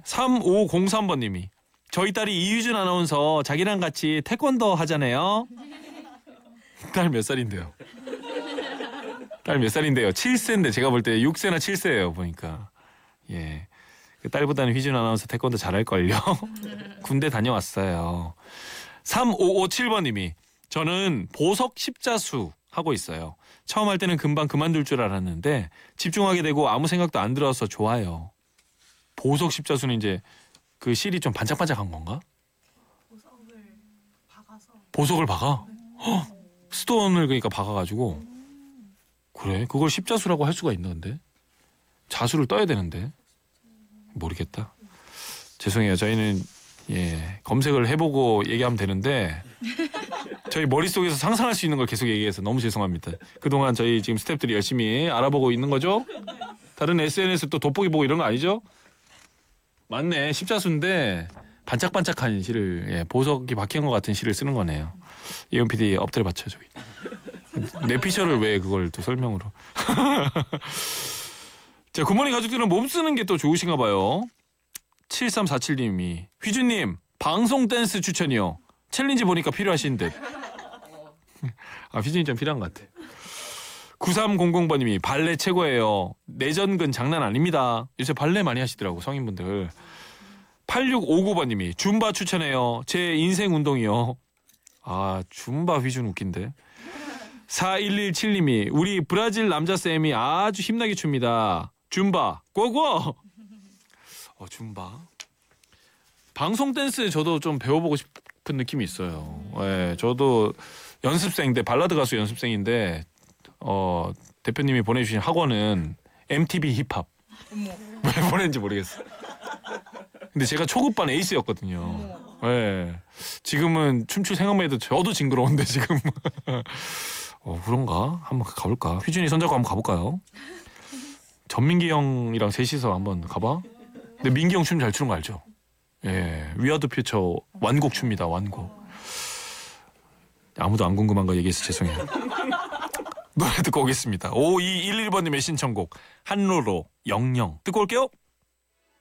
3503번님이 저희 딸이 이유준 아나운서 자기랑 같이 태권도 하잖아요. 딸 몇 살인데요? 딸 몇 살인데요? 7세인데 제가 볼 때 6세나 7세예요 보니까. 예, 그 딸보다는 휘준 아나운서 태권도 잘할걸요. 군대 다녀왔어요. 3557번님이 저는 보석 십자수 하고 있어요. 처음 할 때는 금방 그만둘 줄 알았는데 집중하게 되고 아무 생각도 안 들어서 좋아요. 보석 십자수는 이제 그 실이 좀 반짝반짝한 건가? 보석을 박아? 헉, 스톤을 그러니까 박아가지고. 그래? 그걸 십자수라고 할 수가 있나 근데? 자수를 떠야 되는데. 모르겠다. 죄송해요. 저희는 검색을 해보고 얘기하면 되는데 저희 머릿속에서 상상할 수 있는 걸 계속 얘기해서 너무 죄송합니다. 그동안 저희 지금 스태프들이 열심히 알아보고 있는 거죠? 다른 SNS 또 돋보기 보고 이런 거 아니죠? 맞네. 십자수인데 반짝반짝한 실을 보석이 박힌 것 같은 실을 쓰는 거네요. 이현 PD 엎드려 받쳐 저기. 내 피셜을 왜 그걸 또 설명으로. 자, 굿모닝 가족들은 몸 쓰는 게 또 좋으신가 봐요. 7347님이 휘주님 방송 댄스 추천이요. 챌린지 보니까 필요하신 듯. 아, 휘주님 좀 필요한 것 같아. 9300번님이 발레 최고예요. 내전근 장난 아닙니다. 요새 발레 많이 하시더라고 성인분들. 8659번님이 줌바 추천해요. 제 인생 운동이요. 아, 줌바 휘준 웃긴데. 4117님이 우리 브라질 남자쌤이 아주 힘나게 춥니다. 줌바 고고. 줌바. 방송 댄스 저도 좀 배워보고 싶은 느낌이 있어요. 예, 저도 연습생 때 발라드 가수 연습생인데 대표님이 보내주신 학원은 MTV 힙합. 왜 보냈는지 모르겠어. 근데 제가 초급반 에이스였거든요. 예. 지금은 춤출 생각만 해도 저도 징그러운데 지금. 그런가? 한번 가볼까? 휘준이 손잡고 한번 가볼까요? 전민기 형이랑 셋이서 한번 가봐. 근데 민기 형 춤 잘 추는 거 알죠? 예, 위아더 퓨처 완곡 춥니다. 완곡. 아무도 안 궁금한 거 얘기해서 죄송해요. 노래 듣고 오겠습니다. 5211번님의 신청곡 한로로 영영 듣고 올게요.